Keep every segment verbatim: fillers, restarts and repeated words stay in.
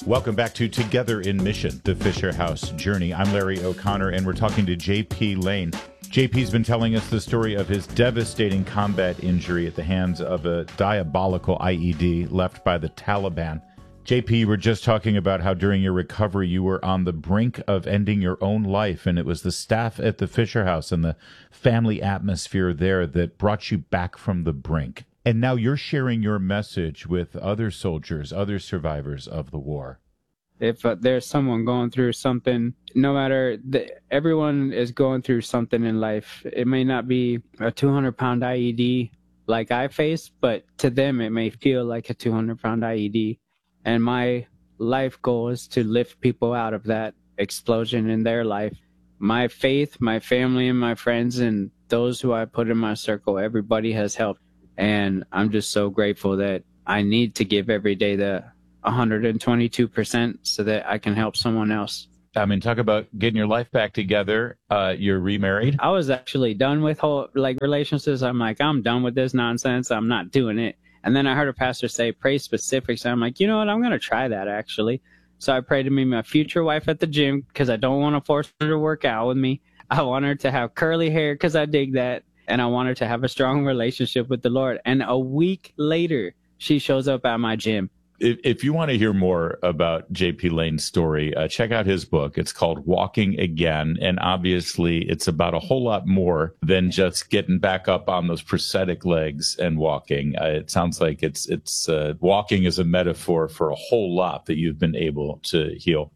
Welcome back to Together in Mission, the Fisher House Journey. I'm Larry O'Connor, and we're talking to J P Lane. J P's been telling us the story of his devastating combat injury at the hands of a diabolical I E D left by the Taliban. J P, you were just talking about how during your recovery you were on the brink of ending your own life, and it was the staff at the Fisher House and the family atmosphere there that brought you back from the brink. And now you're sharing your message with other soldiers, other survivors of the war. If uh, there's someone going through something, no matter, the, everyone is going through something in life. It may not be a two hundred pound I E D like I faced, but to them it may feel like a two hundred pound I E D. And my life goal is to lift people out of that explosion in their life. My faith, my family, and my friends, and those who I put in my circle, everybody has helped. And I'm just so grateful that I need to give every day the one hundred twenty-two percent so that I can help someone else. I mean, talk about getting your life back together. Uh, you're remarried. I was actually done with whole like relationships. I'm like, I'm done with this nonsense. I'm not doing it. And then I heard a pastor say, pray specifics. I'm like, you know what? I'm going to try that actually. So I prayed to meet my future wife at the gym because I don't want to force her to work out with me. I want her to have curly hair because I dig that. And I want her to have a strong relationship with the Lord. And a week later, she shows up at my gym. If, if you want to hear more about J P Lane's story, uh, check out his book. It's called Walking Again. And obviously, it's about a whole lot more than just getting back up on those prosthetic legs and walking. Uh, it sounds like it's it's uh, walking is a metaphor for a whole lot that you've been able to heal.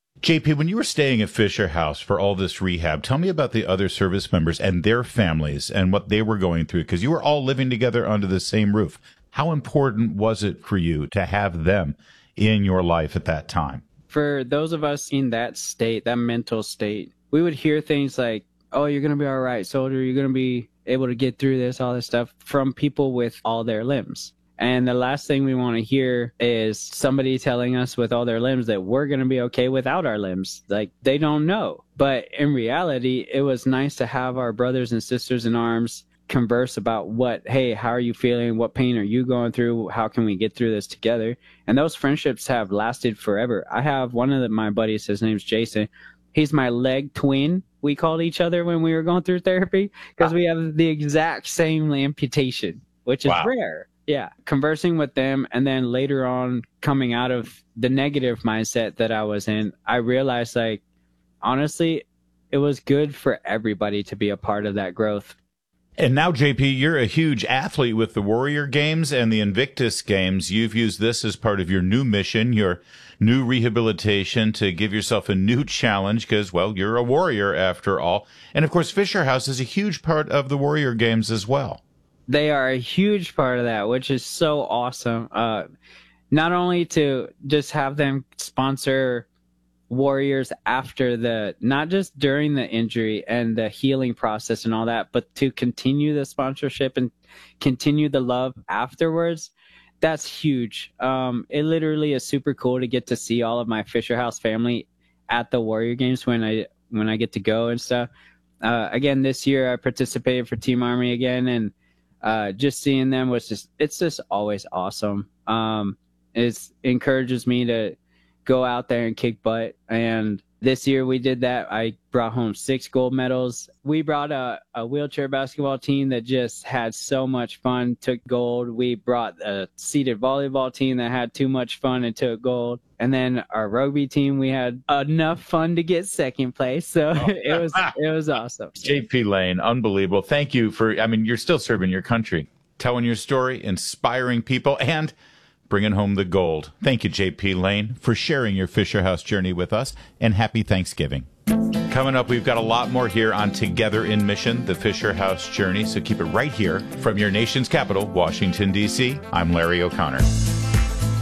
J P, when you were staying at Fisher House for all this rehab, tell me about the other service members and their families and what they were going through, because you were all living together under the same roof. How important was it for you to have them in your life at that time? For those of us in that state, that mental state, we would hear things like, oh, you're going to be all right, soldier. You're going to be able to get through this, all this stuff from people with all their limbs. And the last thing we want to hear is somebody telling us with all their limbs that we're going to be okay without our limbs. Like, they don't know. But in reality, it was nice to have our brothers and sisters in arms converse about what, hey, how are you feeling? What pain are you going through? How can we get through this together? And those friendships have lasted forever. I have one of the, my buddies, his name's Jason. He's my leg twin. We called each other when we were going through therapy because we have the exact same amputation, which is wow. rare. Yeah, conversing with them, and then later on coming out of the negative mindset that I was in, I realized, like, honestly, it was good for everybody to be a part of that growth. And now, J P, you're a huge athlete with the Warrior Games and the Invictus Games. You've used this as part of your new mission, your new rehabilitation to give yourself a new challenge because, well, you're a warrior after all. And, of course, Fisher House is a huge part of the Warrior Games as well. They are a huge part of that, which is so awesome. Uh, not only to just have them sponsor warriors after the, not just during the injury and the healing process and all that, but to continue the sponsorship and continue the love afterwards. That's huge. Um, it literally is super cool to get to see all of my Fisher House family at the Warrior Games when I when I get to go and stuff. Uh, again, this year I participated for Team Army again, and Uh, just seeing them was just, it's just always awesome. Um, it encourages me to go out there and kick butt. And this year we did that. I brought home six gold medals. We brought a, a wheelchair basketball team that just had so much fun, took gold. We brought a seated volleyball team that had too much fun and took gold. And then our rugby team, we had enough fun to get second place. So oh. it was it was awesome. J P Lane, unbelievable. Thank you for, I mean, you're still serving your country, telling your story, inspiring people, and bringing home the gold. Thank you, J P Lane, for sharing your Fisher House journey with us, and happy Thanksgiving. Coming up, we've got a lot more here on Together in Mission, the Fisher House journey, so keep it right here from your nation's capital, Washington, D C I'm Larry O'Connor.